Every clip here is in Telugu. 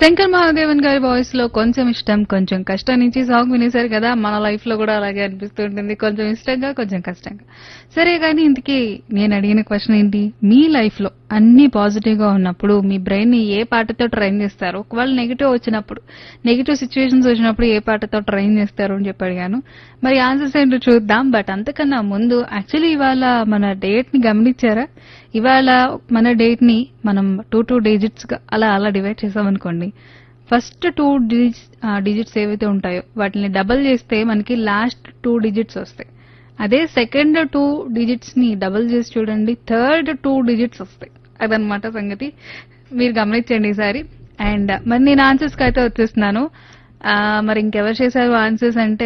శంకర్ మహాదేవన్ గారి వాయిస్ లో కొంచెం ఇష్టం కొంచెం కష్టం నుంచి సాంగ్ వినేశారు కదా. మన లైఫ్ లో కూడా అలాగే అనిపిస్తుంటుంది, కొంచెం ఇష్టంగా కొంచెం కష్టంగా. సరే కానీ ఇంతకీ నేను అడిగిన క్వశ్చన్ ఏంటి, మీ లైఫ్ లో అన్ని పాజిటివ్ గా ఉన్నప్పుడు మీ బ్రెయిన్ ని ఏ పాటతో ట్రైన్ చేస్తారు, ఒకవేళ నెగిటివ్ వచ్చినప్పుడు, నెగిటివ్ సిచ్యువేషన్స్ వచ్చినప్పుడు ఏ పాటతో ట్రైన్ చేస్తారు అని చెప్పి అడిగాను. మరి ఆన్సర్స్ ఏంటో చూద్దాం. బట్ అంతకన్నా ముందు యాక్చువల్లీ ఇవాళ మన డేట్ ని గమనించారా? ఇవాళ మన డేట్ ని మనం టూ డిజిట్స్ గా అలా అలా డివైడ్ చేసామనుకోండి. ఫస్ట్ డిజిట్స్ ఏవైతే ఉంటాయో వాటిని డబుల్ చేస్తే మనకి లాస్ట్ 2 డిజిట్స్ వస్తాయి. అదే సెకండ్ 2 డిజిట్స్ ని డబుల్ చేసి చూడండి, థర్డ్ 2 డిజిట్స్ వస్తాయి. అదనమాట సంగతి. మీరు గమనించండి ఈసారి. అండ్ మరి నేను ఆన్సర్స్ కి అయితే వచ్చేస్తున్నాను. మరి ఇంకెవరు చేశారు ఆన్సర్స్ అంటే,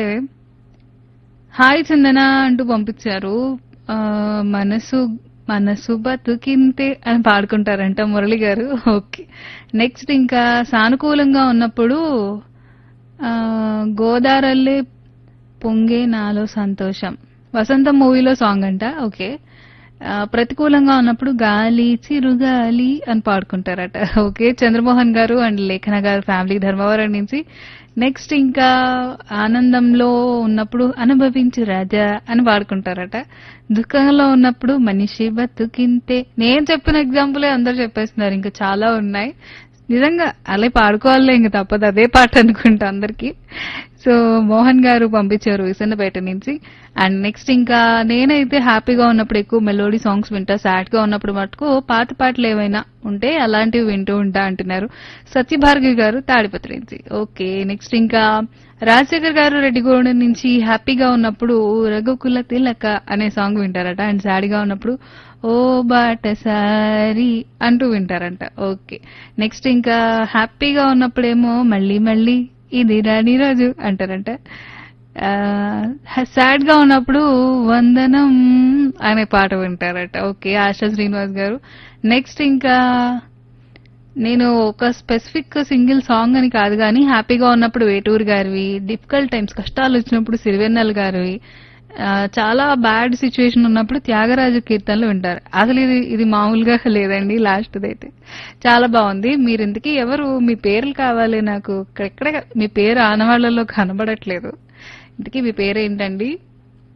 హాయ్ చందన అంటూ పంపించారు. ఆ, మనసు మనసు బతుకింతే అని పాడుకుంటారంట మురళి గారు. ఓకే. నెక్స్ట్ ఇంకా సానుకూలంగా ఉన్నప్పుడు ఆ, గోదారల్లే పొంగే నాలో సంతోషం, వసంతం మూవీలో సాంగ్ అంట. ఓకే. ప్రతికూలంగా ఉన్నప్పుడు గాలి చిరుగాలి అని పాడుకుంటారట. ఓకే. చంద్రమోహన్ గారు అండ్ లేఖన గారు ఫ్యామిలీ ధర్మవరం నుంచి. నెక్స్ట్ ఇంకా ఆనందంలో ఉన్నప్పుడు అనుభవించు రాజా అని పాడుకుంటారట. దుఃఖంలో ఉన్నప్పుడు మనిషి బతుకింతే. నేను చెప్పిన ఎగ్జాంపులే అందరు చెప్పేస్తున్నారు, ఇంకా చాలా ఉన్నాయి. నిజంగా అలా పాడుకోవాలే, ఇంక తప్పదు, అదే పాట అనుకుంటా అందరికి. సో మోహన్ గారు పంపించారు విసన్నపేట నుంచి. అండ్ నెక్స్ట్ ఇంకా నేనైతే హ్యాపీగా ఉన్నప్పుడు ఎక్కువ మెలోడీ సాంగ్స్ వింటా, సాడ్ గా ఉన్నప్పుడు మటుకు పాత పాటలు ఏవైనా ఉంటే అలాంటివి వింటూ ఉంటా అంటున్నారు సత్యభార్గవి గారు తాడిపత్రి నుంచి. ఓకే. నెక్స్ట్ ఇంకా రాజశేఖర్ గారు రెడ్డిగూడెం నుంచి హ్యాపీగా ఉన్నప్పుడు రఘుకుల తిలక అనే సాంగ్ వింటారట. అండ్ సాడ్ గా ఉన్నప్పుడు ఓ బాటసారి అంటూ వింటారంట. ఓకే. నెక్స్ట్ ఇంకా హ్యాపీగా ఉన్నప్పుడేమో మళ్ళీ మళ్ళీ ఇది రాని రోజు అంటారంట. సాడ్ గా ఉన్నప్పుడు వందనం అనే పాట వింటారట. ఓకే. ఆశా శ్రీనివాస్ గారు. నెక్స్ట్ ఇంకా నేను ఒక స్పెసిఫిక్ సింగిల్ సాంగ్ అని కాదు కానీ హ్యాపీగా ఉన్నప్పుడు వేటూరు గారివి, డిఫికల్ట్ టైమ్స్ కష్టాలు వచ్చినప్పుడు సిరివెన్నెల గారివి, చాలా బ్యాడ్ సిచ్యువేషన్ ఉన్నప్పుడు త్యాగరాజు కీర్తనలు వింటారు. అసలు ఇది మామూలుగా లేదండి. లాస్ట్ అయితే చాలా బాగుంది. మీరు ఇంతకీ ఎవరు, మీ పేర్లు కావాలి నాకు. ఎక్కడ మీ పేరు ఆనవాళ్లలో కనబడట్లేదు. ఇంతకీ మీ పేరు ఏంటండి?